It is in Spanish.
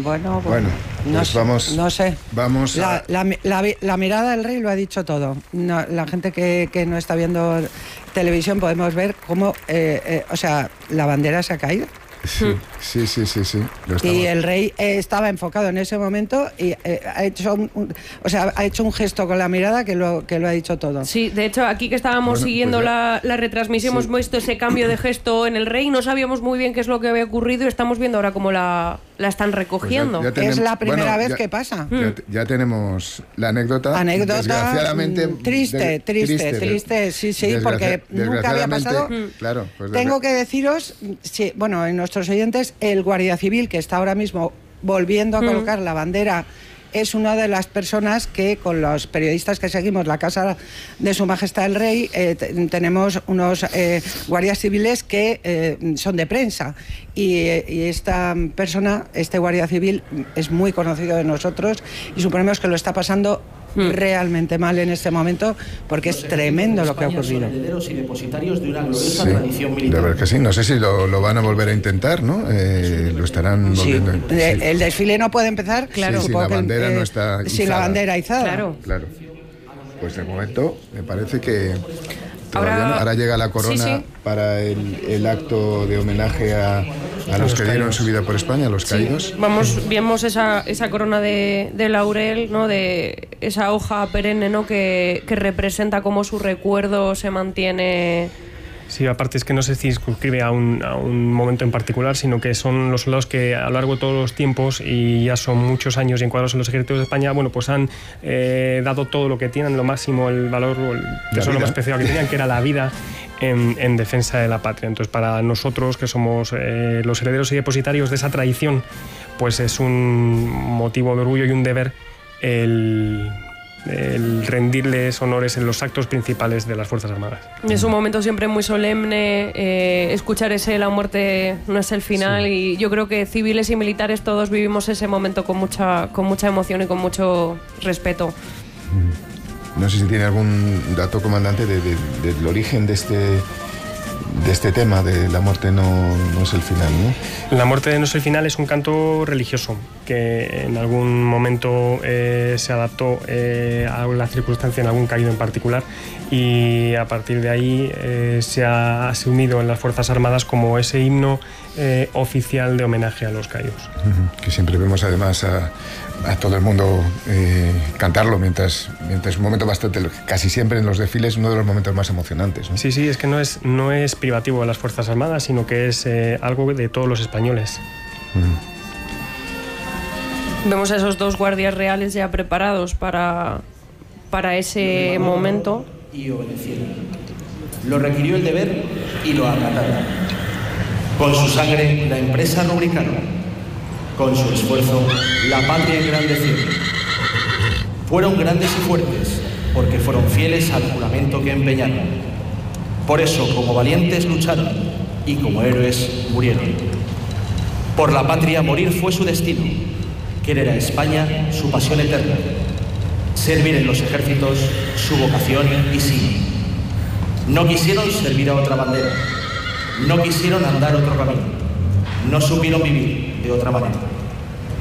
Bueno, pues vamos. No sé. Vamos a... la mirada del rey lo ha dicho todo. No, la gente que no está viendo televisión podemos ver cómo, o sea, la bandera se ha caído. Sí. Y el rey estaba enfocado en ese momento y ha hecho un gesto con la mirada que lo ha dicho todo. Sí, de hecho, aquí que estábamos siguiendo la retransmisión, hemos visto ese cambio de gesto en el rey, no sabíamos muy bien qué es lo que había ocurrido y estamos viendo ahora cómo la están recogiendo. Pues es la primera vez que pasa. Ya tenemos la anécdota. Desgraciadamente triste, sí, porque nunca había pasado. Claro, pues tengo que deciros, sí, bueno, en nuestros oyentes, el Guardia Civil, que está ahora mismo volviendo a colocar la bandera, es una de las personas que, con los periodistas que seguimos la Casa de Su Majestad el Rey, tenemos unos guardias civiles que son de prensa. Y esta persona, este guardia civil, es muy conocido de nosotros y suponemos que lo está pasando realmente mal en este momento, porque es tremendo lo que ha ocurrido. Herederos y depositarios de una gloriosa tradición militar. De verdad que sí, no sé si lo van a volver a intentar, ¿no? Lo estarán volviendo a intentar. El desfile no puede empezar, claro, si la bandera no está izada. Sin la bandera izada. Claro. Pues de momento me parece que ahora llega la corona para el acto de homenaje a los que dieron su vida por España, a los caídos. Vemos esa corona de laurel, ¿no? De esa hoja perenne, ¿no? que representa cómo su recuerdo se mantiene. Sí, aparte es que no se circunscribe a un momento en particular, sino que son los soldados que a lo largo de todos los tiempos, y ya son muchos años y encuadrados en los ejércitos de España, bueno, pues han dado todo lo que tienen, lo máximo, el valor, el tesoro más preciado que tenían, que era la vida en defensa de la patria. Entonces, para nosotros, que somos los herederos y depositarios de esa tradición, pues es un motivo de orgullo y un deber el rendirles honores en los actos principales de las Fuerzas Armadas. Es un momento siempre muy solemne, escuchar la muerte no es el final, y yo creo que civiles y militares todos vivimos ese momento con mucha emoción y con mucho respeto. No sé si tiene algún dato, comandante, del origen de este tema de la muerte no es el final, ¿no? La muerte no es el final es un canto religioso que en algún momento se adaptó a la circunstancia en algún caído en particular, y a partir de ahí se ha asumido en las Fuerzas Armadas como ese himno oficial de homenaje a los caídos. Que siempre vemos además a todo el mundo cantarlo mientras un momento bastante, casi siempre en los desfiles, uno de los momentos más emocionantes, ¿no? Sí, es que no es privativo de las Fuerzas Armadas, sino que es algo de todos los españoles. Vemos a esos dos guardias reales ya preparados para ese momento. Y obedecieron. Lo requirió el deber y lo acataron. Con su sangre la empresa rubricaron. Con su esfuerzo la patria engrandecieron. Fueron grandes y fuertes porque fueron fieles al juramento que empeñaron. Por eso, como valientes lucharon y como héroes murieron. Por la patria morir fue su destino. Querer a España su pasión eterna. Servir en los ejércitos su vocación y sí. No quisieron servir a otra bandera. No quisieron andar otro camino. No supieron vivir de otra manera.